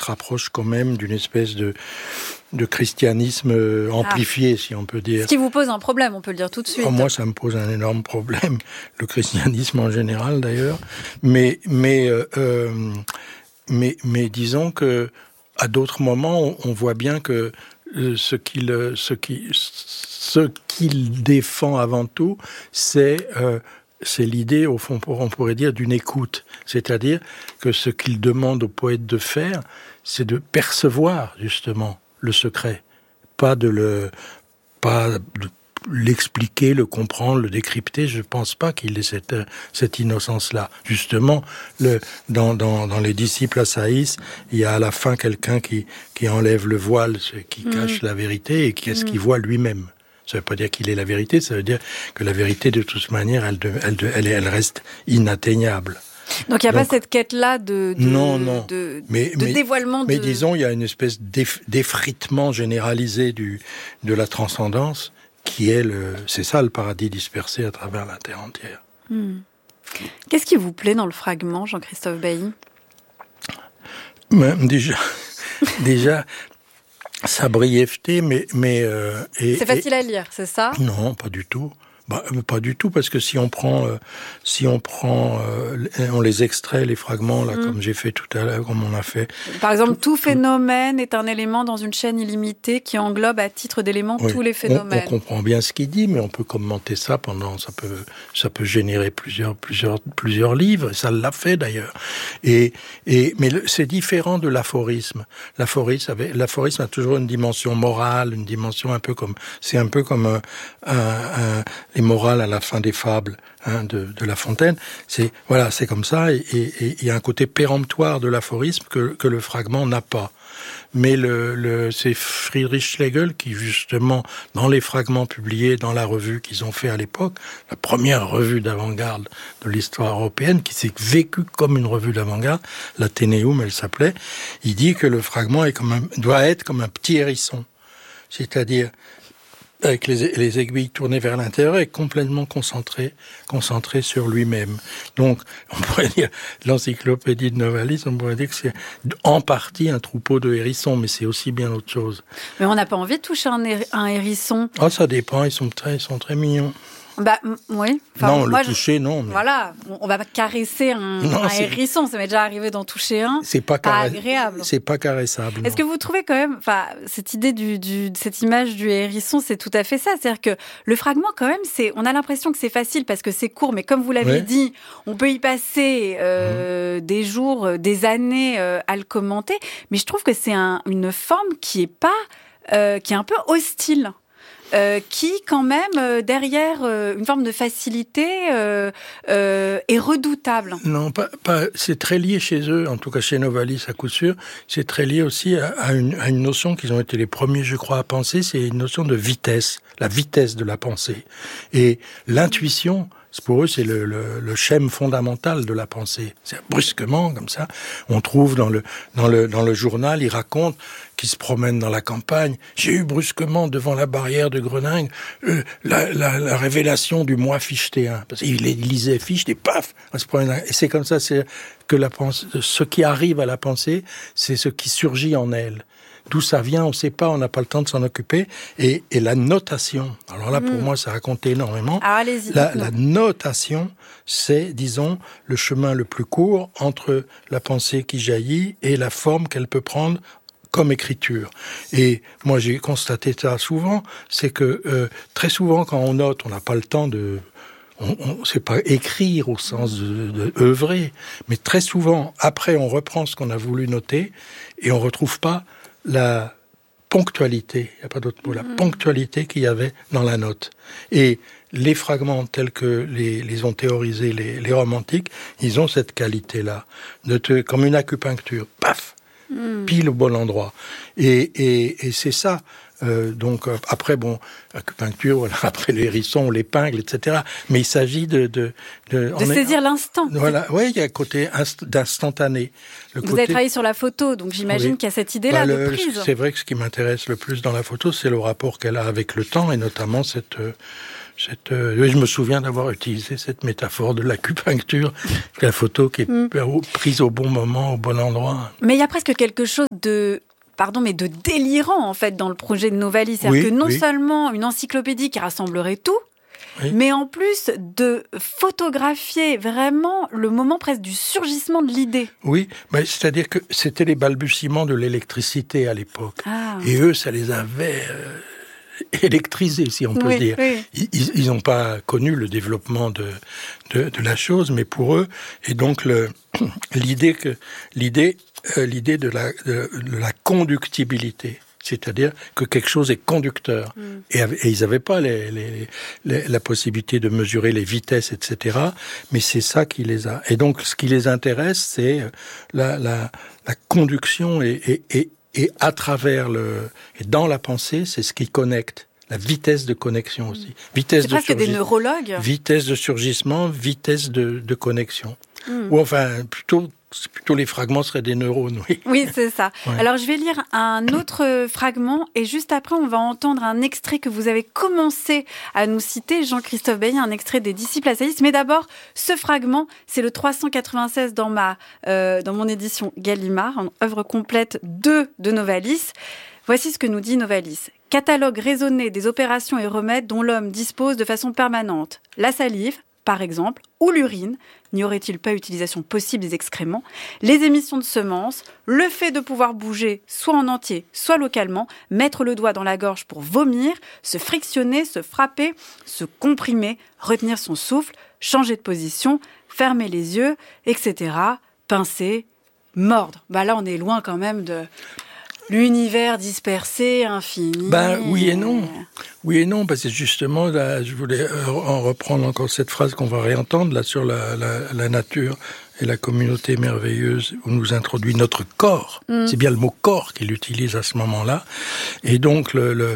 rapproche quand même d'une espèce de christianisme amplifié, si on peut dire. Ce qui vous pose un problème, on peut le dire tout de suite. Moi, ça me pose un énorme problème, le christianisme en général d'ailleurs. Mais disons que à d'autres moments, on voit bien que ce qu'il défend avant tout, c'est l'idée, au fond, on pourrait dire, d'une écoute. C'est-à-dire que ce qu'il demande au poète de faire, c'est de percevoir, justement, le secret. Pas de l'expliquer, le comprendre, le décrypter. Je ne pense pas qu'il ait cette innocence-là. Justement, dans les disciples à Saïs, il y a à la fin quelqu'un qui enlève le voile, qui cache la vérité, et qu'est-ce qu'il voit lui-même. Ça ne veut pas dire qu'il est la vérité, ça veut dire que la vérité, de toute manière, elle reste inatteignable. Donc il n'y a pas cette quête-là de dévoilement. Mais disons, il y a une espèce d'effritement généralisé de la transcendance qui est c'est ça le paradis dispersé à travers la terre entière. Qu'est-ce qui vous plaît dans le fragment, Jean-Christophe Bailly ? Déjà, sa brièveté, mais c'est facile à lire, c'est ça ? Non, pas du tout. Pas du tout, parce que si on les extrait, les fragments, là, comme j'ai fait tout à l'heure, comme on a fait. Par exemple, tout phénomène est un élément dans une chaîne illimitée qui englobe à titre d'élément tous les phénomènes. On comprend bien ce qu'il dit, mais on peut commenter ça ça peut générer plusieurs livres, et ça l'a fait d'ailleurs. Mais c'est différent de l'aphorisme. L'aphorisme a toujours une dimension morale, une dimension c'est un peu comme les morales à la fin des fables de La Fontaine. C'est comme ça, et il y a un côté péremptoire de l'aphorisme que le fragment n'a pas. Mais c'est Friedrich Schlegel qui, justement, dans les fragments publiés dans la revue qu'ils ont fait à l'époque, la première revue d'avant-garde de l'histoire européenne, qui s'est vécue comme une revue d'avant-garde, l'Athénéum, elle s'appelait, il dit que le fragment doit être comme un petit hérisson. C'est-à-dire, avec les aiguilles tournées vers l'intérieur et complètement concentré sur lui-même. Donc, on pourrait dire, l'encyclopédie de Novalis, on pourrait dire que c'est en partie un troupeau de hérissons, mais c'est aussi bien autre chose. Mais on n'a pas envie de toucher un hérisson. Ça dépend, ils sont très mignons. Oui. Toucher, non. Mais... Voilà, on va pas caresser un hérisson. Ça m'est déjà arrivé d'en toucher un. C'est pas agréable. C'est pas caressable. Est-ce que vous trouvez quand même, cette idée cette image du hérisson, c'est tout à fait ça. C'est-à-dire que le fragment, quand même, on a l'impression que c'est facile parce que c'est court, mais comme vous l'avez dit, on peut y passer des jours, des années à le commenter. Mais je trouve que c'est une forme qui est un peu hostile. Qui, quand même, derrière une forme de facilité, est redoutable. Non, c'est très lié chez eux, en tout cas chez Novalis à coup sûr, c'est très lié aussi à une notion qu'ils ont été les premiers, je crois, à penser, c'est une notion de vitesse, la vitesse de la pensée. Et l'intuition, pour eux, c'est le schème fondamental de la pensée. C'est brusquement, comme ça. On trouve dans le journal, il raconte qu'il se promène dans la campagne. J'ai eu brusquement, devant la barrière de Groningue, la révélation du moi fichéen. Parce qu'il lisait Fichte et paf, on se promène. Et c'est comme ça, c'est que ce qui arrive à la pensée, c'est ce qui surgit en elle. D'où ça vient, on ne sait pas, on n'a pas le temps de s'en occuper. Et la notation, alors là, pour moi, ça raconte énormément. Alors, allez-y. La notation, c'est, disons, le chemin le plus court entre la pensée qui jaillit et la forme qu'elle peut prendre comme écriture. Et moi, j'ai constaté ça souvent, c'est que très souvent, quand on note, on n'a pas le temps de... c'est pas écrire au sens de œuvrer, mais très souvent, après, on reprend ce qu'on a voulu noter et on retrouve pas la ponctualité, il n'y a pas d'autre mot, la ponctualité qu'il y avait dans la note. Et les fragments tels que les ont théorisés les romantiques, ils ont cette qualité-là, comme une acupuncture, paf, pile au bon endroit. Et c'est ça. Donc après, acupuncture, après le hérisson, on l'épingle, etc. Mais il s'agit de saisir l'instant. Voilà, oui, il y a un côté d'instantané. Vous avez travaillé sur la photo, donc j'imagine qu'il y a cette idée-là de prise. C'est vrai que ce qui m'intéresse le plus dans la photo, c'est le rapport qu'elle a avec le temps, et notamment Je me souviens d'avoir utilisé cette métaphore de l'acupuncture, la photo qui est prise au bon moment, au bon endroit. Mais il y a presque quelque chose de délirant, en fait, dans le projet de Novalis. C'est-à-dire que non seulement une encyclopédie qui rassemblerait tout, mais en plus de photographier vraiment le moment presque du surgissement de l'idée. Oui, mais c'est-à-dire que c'était les balbutiements de l'électricité à l'époque. Et eux, ça les avait électrisés, si on peut dire. Oui. Ils n'ont pas connu le développement de la chose, mais pour eux, et donc l'idée de la conductibilité. C'est-à-dire que quelque chose est conducteur. Et ils n'avaient pas la possibilité de mesurer les vitesses, etc. Mais c'est ça qui les a. Et donc, ce qui les intéresse, c'est la conduction et à travers et dans la pensée, c'est ce qui connecte. La vitesse de connexion aussi. C'est presque des neurologues. Vitesse de surgissement, vitesse de connexion. Ou enfin, c'est plutôt les fragments seraient des neurones, oui. Oui, c'est ça. Ouais. Alors, je vais lire un autre fragment et juste après, on va entendre un extrait que vous avez commencé à nous citer, Jean-Christophe Bailly, un extrait des Disciples assaillistes. Mais d'abord, ce fragment, c'est le 396 dans mon édition Gallimard, en œuvre complète 2 de Novalis. Voici ce que nous dit Novalis. Catalogue raisonné des opérations et remèdes dont l'homme dispose de façon permanente. La salive, par exemple, ou l'urine, n'y aurait-il pas utilisation possible des excréments, les émissions de semences, le fait de pouvoir bouger soit en entier, soit localement, mettre le doigt dans la gorge pour vomir, se frictionner, se frapper, se comprimer, retenir son souffle, changer de position, fermer les yeux, etc., pincer, mordre. Là, on est loin quand même de l'univers dispersé, infini. Oui et non. Oui et non, parce que justement, là, je voulais en reprendre encore cette phrase qu'on va réentendre, là, sur la nature et la communauté merveilleuse où nous introduit notre corps. C'est bien le mot corps qu'il utilise à ce moment-là. Et donc,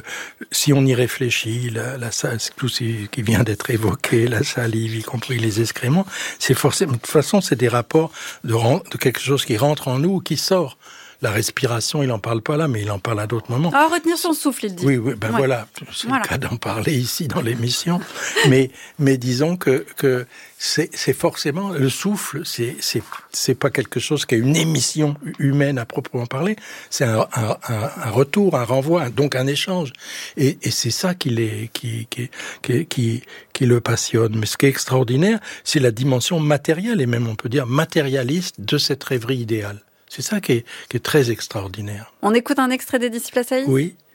si on y réfléchit, tout ce qui vient d'être évoqué, la salive, y compris les excréments, c'est forcément, de toute façon, c'est des rapports de quelque chose qui rentre en nous ou qui sort. La respiration, il n'en parle pas là, mais il en parle à d'autres moments. Retenir son souffle, il dit. Oui, voilà, c'est le cas d'en parler ici dans l'émission. mais disons que c'est forcément, le souffle, c'est pas quelque chose qui a une émission humaine à proprement parler. C'est un retour, un renvoi, donc un échange. Et c'est ça qui le passionne. Mais ce qui est extraordinaire, c'est la dimension matérielle, et même on peut dire matérialiste de cette rêverie idéale. C'est ça qui est très extraordinaire. On écoute un extrait des Disciples assaillistes ? Oui.